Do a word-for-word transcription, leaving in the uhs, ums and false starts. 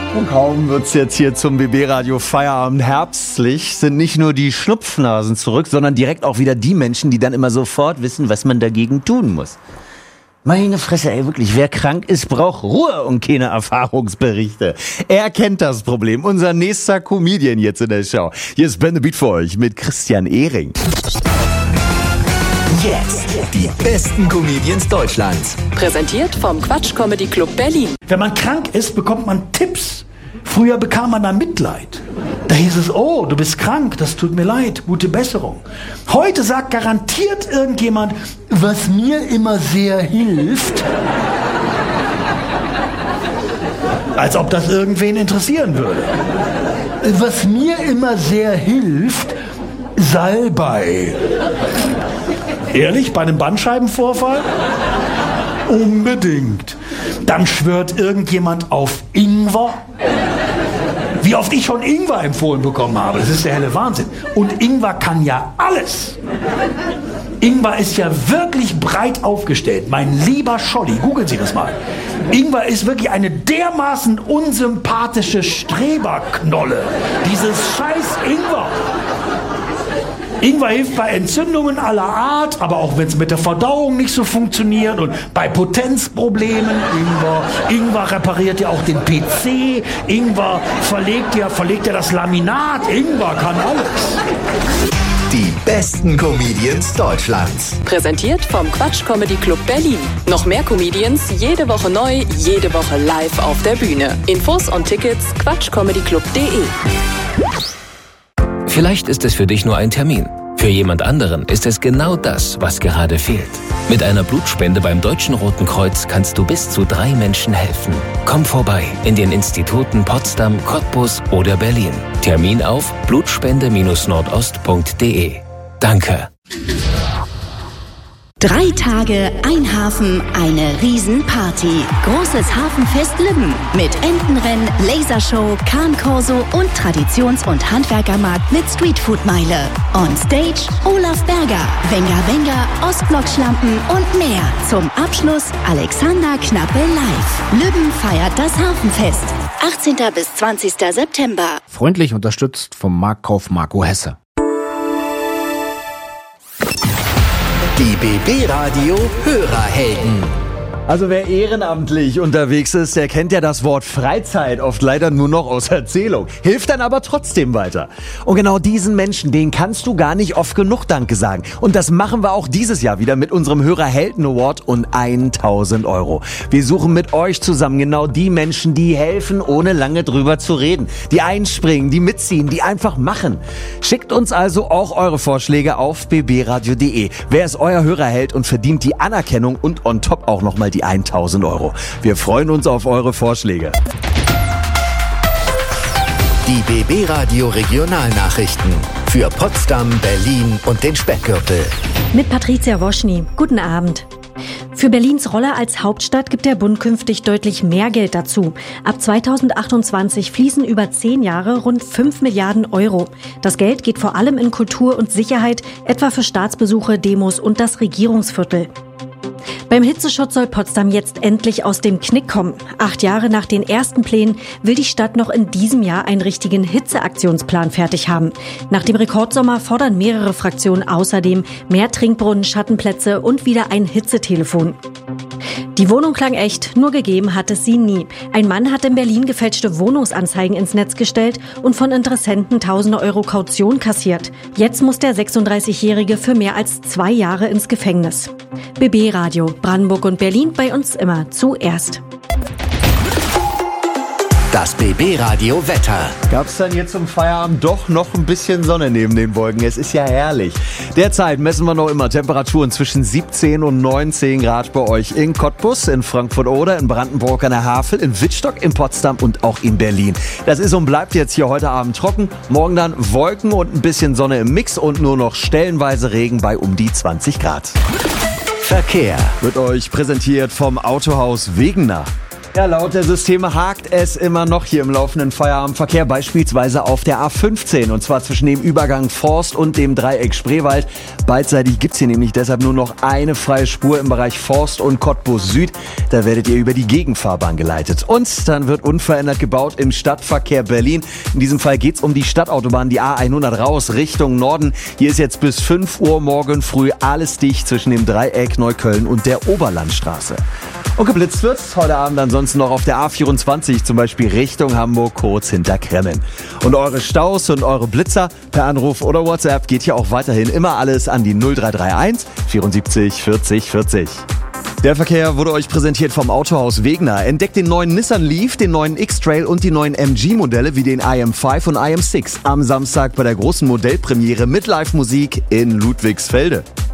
Und kaum wird's jetzt hier zum B B-Radio Feierabend herbstlich, sind nicht nur die Schnupfnasen zurück, sondern direkt auch wieder die Menschen, die dann immer sofort wissen, was man dagegen tun muss. Meine Fresse, ey, wirklich, wer krank ist, braucht Ruhe und keine Erfahrungsberichte. Er kennt das Problem, unser nächster Comedian jetzt in der Show. Hier ist Ben the Beat für euch mit Christian Ehring. Jetzt die besten Comedians Deutschlands. Präsentiert vom Quatsch Comedy Club Berlin. Wenn man krank ist, bekommt man Tipps. Früher bekam man da Mitleid. Da hieß es, oh, du bist krank, das tut mir leid, gute Besserung. Heute sagt garantiert irgendjemand, was mir immer sehr hilft. Als ob das irgendwen interessieren würde. Was mir immer sehr hilft, Salbei. Ehrlich, bei einem Bandscheibenvorfall? Unbedingt. Dann schwört irgendjemand auf Ingwer. Wie oft ich schon Ingwer empfohlen bekommen habe, das ist der helle Wahnsinn. Und Ingwer kann ja alles. Ingwer ist ja wirklich breit aufgestellt. Mein lieber Scholli, googeln Sie das mal. Ingwer ist wirklich eine dermaßen unsympathische Streberknolle. Dieses scheiß Ingwer. Ingwer hilft bei Entzündungen aller Art, aber auch wenn es mit der Verdauung nicht so funktioniert und bei Potenzproblemen. Ingwer, Ingwer repariert ja auch den P C. Ingwer verlegt ja, verlegt ja das Laminat. Ingwer kann alles. Die besten Comedians Deutschlands. Präsentiert vom Quatsch Comedy Club Berlin. Noch mehr Comedians, jede Woche neu, jede Woche live auf der Bühne. Infos und Tickets quatsch comedy club punkt de. Vielleicht ist es für dich nur ein Termin. Für jemand anderen ist es genau das, was gerade fehlt. Mit einer Blutspende beim Deutschen Roten Kreuz kannst du bis zu drei Menschen helfen. Komm vorbei in den Instituten Potsdam, Cottbus oder Berlin. Termin auf blutspende nordost punkt de. Danke. Drei Tage, ein Hafen, eine Riesenparty. Großes Hafenfest Lübben mit Entenrennen, Lasershow, Kahnkorso und Traditions- und Handwerkermarkt mit Streetfood-Meile. On Stage Olaf Berger, Wenger Wenger, Ostblock-Schlampen und mehr. Zum Abschluss Alexander Knappe live. Lübben feiert das Hafenfest. achtzehnten bis zwanzigsten September. Freundlich unterstützt vom Marktkauf Marco Hesse. Die B B-Radio Hörerhelden. Also wer ehrenamtlich unterwegs ist, der kennt ja das Wort Freizeit oft leider nur noch aus Erzählung. Hilft dann aber trotzdem weiter. Und genau diesen Menschen, denen kannst du gar nicht oft genug Danke sagen. Und das machen wir auch dieses Jahr wieder mit unserem Hörerhelden Award und tausend Euro. Wir suchen mit euch zusammen genau die Menschen, die helfen, ohne lange drüber zu reden. Die einspringen, die mitziehen, die einfach machen. Schickt uns also auch eure Vorschläge auf b b radio punkt de. Wer ist euer Hörerheld und verdient die Anerkennung und on top auch nochmal die tausend Euro. Wir freuen uns auf eure Vorschläge. Die B B-Radio Regionalnachrichten für Potsdam, Berlin und den Speckgürtel. Mit Patricia Woschny. Guten Abend. Für Berlins Rolle als Hauptstadt gibt der Bund künftig deutlich mehr Geld dazu. Ab zweitausendachtundzwanzig fließen über zehn Jahre rund fünf Milliarden Euro. Das Geld geht vor allem in Kultur und Sicherheit, etwa für Staatsbesuche, Demos und das Regierungsviertel. Beim Hitzeschutz soll Potsdam jetzt endlich aus dem Knick kommen. Acht Jahre nach den ersten Plänen will die Stadt noch in diesem Jahr einen richtigen Hitzeaktionsplan fertig haben. Nach dem Rekordsommer fordern mehrere Fraktionen außerdem mehr Trinkbrunnen, Schattenplätze und wieder ein Hitzetelefon. Die Wohnung klang echt, nur gegeben hat es sie nie. Ein Mann hat in Berlin gefälschte Wohnungsanzeigen ins Netz gestellt und von Interessenten tausende Euro Kaution kassiert. Jetzt muss der sechsunddreißigjährige für mehr als zwei Jahre ins Gefängnis. B B-Radio, Brandenburg und Berlin, bei uns immer zuerst. Das B B-Radio Wetter. Gab's dann jetzt zum Feierabend doch noch ein bisschen Sonne neben den Wolken? Es ist ja herrlich. Derzeit messen wir noch immer Temperaturen zwischen siebzehn und neunzehn Grad bei euch in Cottbus, in Frankfurt oder in Brandenburg an der Havel, in Wittstock, in Potsdam und auch in Berlin. Das ist und bleibt jetzt hier heute Abend trocken. Morgen dann Wolken und ein bisschen Sonne im Mix und nur noch stellenweise Regen bei um die zwanzig Grad. Verkehr wird euch präsentiert vom Autohaus Wegener. Ja, laut der Systeme hakt es immer noch hier im laufenden Feierabendverkehr, beispielsweise auf der A fünfzehn, und zwar zwischen dem Übergang Forst und dem Dreieck Spreewald. Beidseitig gibt's hier nämlich deshalb nur noch eine freie Spur im Bereich Forst und Cottbus Süd. Da werdet ihr über die Gegenfahrbahn geleitet. Und dann wird unverändert gebaut im Stadtverkehr Berlin. In diesem Fall geht's um die Stadtautobahn, die A hundert raus Richtung Norden. Hier ist jetzt bis fünf Uhr morgen früh alles dicht zwischen dem Dreieck Neukölln und der Oberlandstraße. Und geblitzt wird's heute Abend ansonsten noch auf der A vierundzwanzig, zum Beispiel Richtung Hamburg, kurz hinter Kremmen. Und eure Staus und eure Blitzer per Anruf oder WhatsApp geht hier auch weiterhin immer alles an die null drei drei eins vierundsiebzig vierzig vierzig. Der Verkehr wurde euch präsentiert vom Autohaus Wegner. Entdeckt den neuen Nissan Leaf, den neuen X-Trail und die neuen M G-Modelle wie den I M fünf und I M sechs am Samstag bei der großen Modellpremiere mit Live-Musik in Ludwigsfelde.